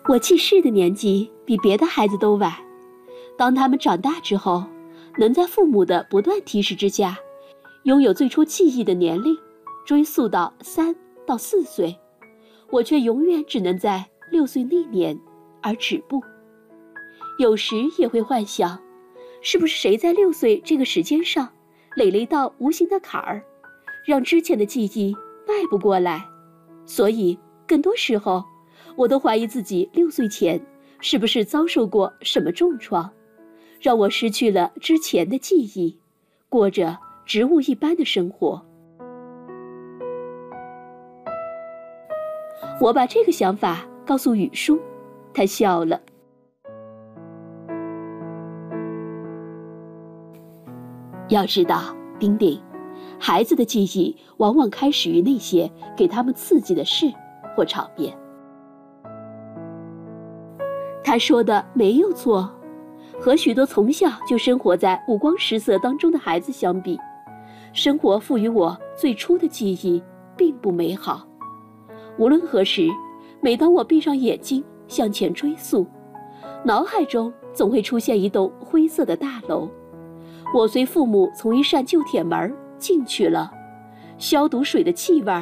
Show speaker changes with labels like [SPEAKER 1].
[SPEAKER 1] 我记事的年纪比别的孩子都晚，当他们长大之后，能在父母的不断提示之下，拥有最初记忆的年龄，追溯到3到4岁，我却永远只能在6岁那年而止步。有时也会幻想，是不是谁在6岁这个时间上垒了一道无形的坎儿，让之前的记忆迈不过来。所以更多时候我都怀疑自己6岁前是不是遭受过什么重创，让我失去了之前的记忆，过着植物一般的生活。我把这个想法告诉雨叔，他笑了。要知道，丁丁，孩子的记忆往往开始于那些给他们刺激的事或场面。他说的没有错，和许多从小就生活在五光十色当中的孩子相比，生活赋予我最初的记忆并不美好。无论何时，每当我闭上眼睛向前追溯，脑海中总会出现一栋灰色的大楼。我随父母从一扇旧铁门进去了，消毒水的气味